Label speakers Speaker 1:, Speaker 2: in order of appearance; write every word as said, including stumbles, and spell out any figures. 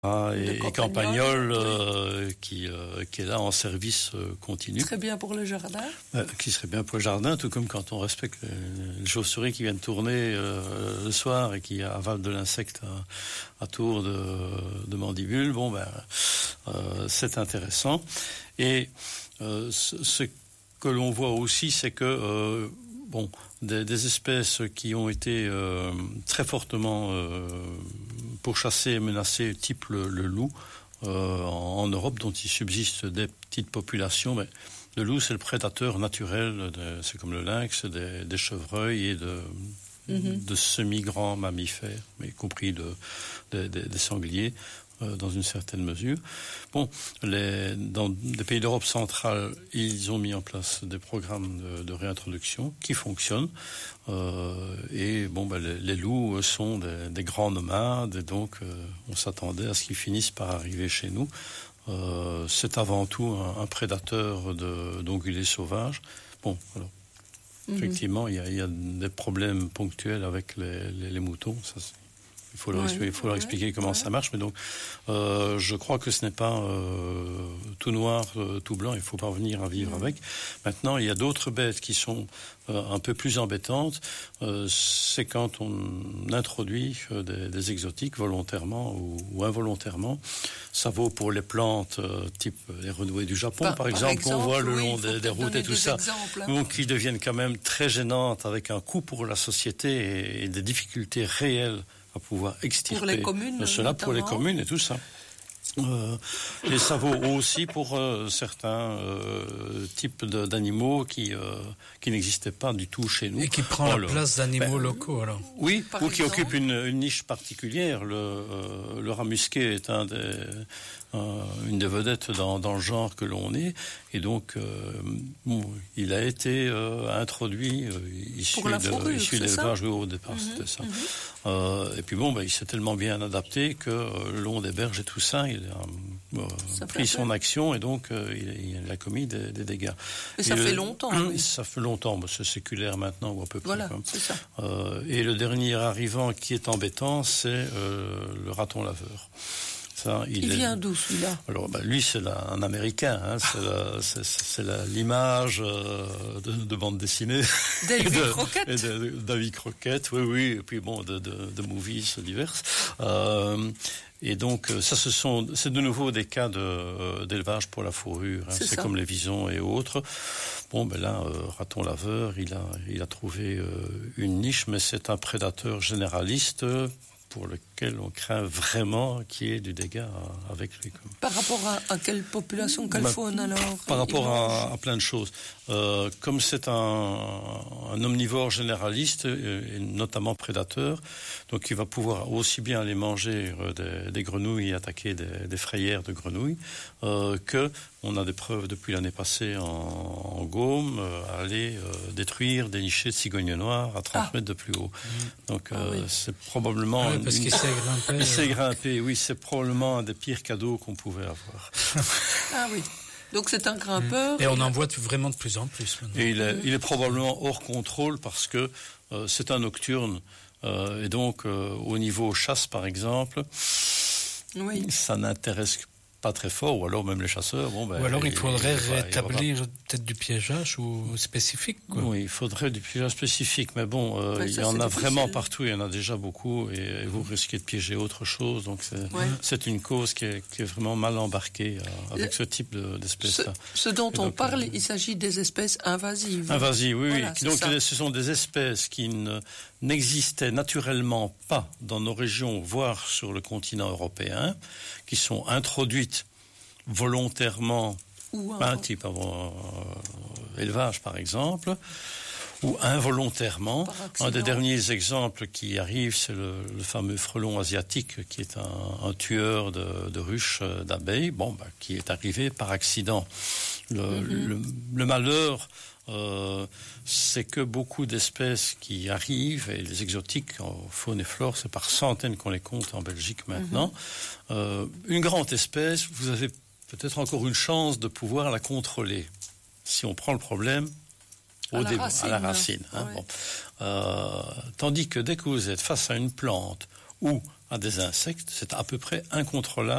Speaker 1: Ah, et, et Campagnol euh, qui, euh, qui est là en service euh, continu.
Speaker 2: Très bien pour le jardin.
Speaker 1: Euh, qui serait bien pour le jardin, tout comme quand on respecte les, les chauves-souris qui viennent tourner euh, le soir et qui avalent de l'insecte à, à tour de, de mandibule. Bon, ben, euh, c'est intéressant. Et euh, ce, ce que l'on voit aussi, c'est que euh, bon, des, des espèces qui ont été euh, très fortement euh, pourchassées et menacées, type le, le loup, euh, en, en Europe, dont il subsiste des petites populations. Mais le loup, c'est le prédateur naturel, de, c'est comme le lynx, des, des chevreuils et de, mm-hmm. de semi-grands mammifères, mais y compris de, de, de, des sangliers. Dans une certaine mesure. Bon, les, dans des pays d'Europe centrale, ils ont mis en place des programmes de, de réintroduction qui fonctionnent. Euh, et bon, ben, les, les loups sont des, des grands nomades, et donc euh, on s'attendait à ce qu'ils finissent par arriver chez nous. Euh, c'est avant tout un, un prédateur de, d'ongulés sauvages. Bon, alors, mm-hmm. effectivement, il y a, il y a des problèmes ponctuels avec les, les, les moutons, ça c'est Il faut, leur, ouais, il faut leur expliquer ouais, comment ouais. ça marche, mais donc euh, je crois que ce n'est pas euh, tout noir, euh, tout blanc. Il faut parvenir à vivre mmh. avec. Maintenant, il y a d'autres bêtes qui sont euh, un peu plus embêtantes. Euh, c'est quand on introduit euh, des, des exotiques volontairement ou, ou involontairement. Ça vaut pour les plantes euh, type les renouées du Japon, par, par exemple, par exemple qu'on voit le long oui, des, des routes et tout ça, exemples, hein. donc qui deviennent quand même très gênantes, avec un coût pour la société et, et des difficultés réelles à pouvoir extirper
Speaker 2: pour les communes,
Speaker 1: cela pour les communes et tout ça. Euh, et ça vaut aussi pour euh, certains euh, types de, d'animaux qui, euh, qui n'existaient pas du tout chez nous.
Speaker 3: Et qui prend alors, la place d'animaux ben, locaux, alors.
Speaker 1: Oui, Par ou exemple. Qui occupent une, une niche particulière. Le, euh, le rat musqué est un des, euh, une des vedettes dans, dans le genre que l'on est. Et donc, euh, bon, il a été euh, introduit euh, issu,
Speaker 2: fourrure,
Speaker 1: de, issu d'élevage au départ, mm-hmm, c'était ça. Mm-hmm. Euh, et puis bon, ben, il s'est tellement bien adapté que euh, le long des berges et tout ça, il a euh, pris son action et donc euh, il, il a commis des, des dégâts.
Speaker 2: Et ça
Speaker 1: et
Speaker 2: fait
Speaker 1: le,
Speaker 2: longtemps.
Speaker 1: Hum,
Speaker 2: oui.
Speaker 1: Ça fait longtemps, ben, c'est séculaire maintenant ou à peu près.
Speaker 2: Voilà, c'est ça.
Speaker 1: Euh, et le dernier arrivant qui est embêtant, c'est euh, le raton laveur. Ça, il
Speaker 2: il
Speaker 1: est...
Speaker 2: vient d'où celui-là?
Speaker 1: Alors, bah, lui, c'est la, un Américain. Hein, c'est, la, c'est, c'est la, l'image euh, de, de bande dessinée.
Speaker 2: Davy Crockett.
Speaker 1: Et de, de, Davy Crockett, oui, oui. Et puis bon, de, de, de movies diverses. Euh, et donc, ça, ce sont, c'est de nouveau des cas de, d'élevage pour la fourrure. Hein, c'est c'est comme les visons et autres. Bon, ben là, euh, raton laveur, il a, il a trouvé euh, une niche, mais c'est un prédateur généraliste pour lequel on craint vraiment qu'il y ait du dégât avec lui.
Speaker 2: Par rapport à, à quelle population, quelle bah, faune alors?
Speaker 1: Par rapport à, à plein de choses. Euh, comme c'est un, un omnivore généraliste, et notamment prédateur, donc il va pouvoir aussi bien aller manger des, des grenouilles et attaquer des, des frayères de grenouilles, euh, que on a des preuves depuis l'année passée en, en Gaume, euh, à aller euh, détruire des nichés de cigognes noires à trente ah. mètres de plus haut. Mmh. Donc ah, euh, oui. c'est probablement...
Speaker 3: Ah oui, parce une... qu'il s'est grimpé.
Speaker 1: Il s'est grimpé, oui, c'est probablement un des pires cadeaux qu'on pouvait avoir.
Speaker 2: Ah oui. Donc c'est un grimpeur.
Speaker 3: Et on en voit vraiment de plus en plus maintenant.
Speaker 1: Et il est, il est probablement hors contrôle parce que euh, c'est un nocturne. Euh, et donc, euh, au niveau chasse, par exemple,
Speaker 2: oui.
Speaker 1: ça n'intéresse pas très fort, ou alors même les chasseurs. Bon, ben,
Speaker 3: ou alors il faudrait
Speaker 1: il, il,
Speaker 3: rétablir il peut-être du piégeage ou spécifique, quoi.
Speaker 1: Oui, il faudrait du piégeage spécifique, mais bon, euh, ouais, il ça, y en a difficile. Vraiment partout, il y en a déjà beaucoup, et, et vous risquez de piéger autre chose, donc c'est, ouais. c'est une cause qui est, qui est vraiment mal embarquée euh, avec Le, ce type de, d'espèces-là.
Speaker 2: Ce, ce dont et on donc, parle, euh, il s'agit des espèces invasives.
Speaker 1: Invasives, oui,
Speaker 2: voilà,
Speaker 1: oui. Donc ça. Ce sont des espèces qui ne, n'existaient naturellement pas dans nos régions, voire sur le continent européen, qui sont introduites volontairement, ou un type avant euh, élevage par exemple, ou involontairement. Un des derniers exemples qui arrive, c'est le, le fameux frelon asiatique, qui est un, un tueur de, de ruches d'abeilles, bon, bah, qui est arrivé par accident. Le, mm-hmm. le, le malheur, euh, c'est que beaucoup d'espèces qui arrivent, et les exotiques en faune et flore, c'est par centaines qu'on les compte en Belgique maintenant. Mm-hmm. Euh, une grande espèce, vous avez peut-être encore une chance de pouvoir la contrôler. Si on prend le problème au
Speaker 2: à,
Speaker 1: début,
Speaker 2: la racine,
Speaker 1: à la racine. Hein,
Speaker 2: ouais.
Speaker 1: bon. euh, tandis que dès que vous êtes face à une plante ou à des insectes, c'est à peu près incontrôlable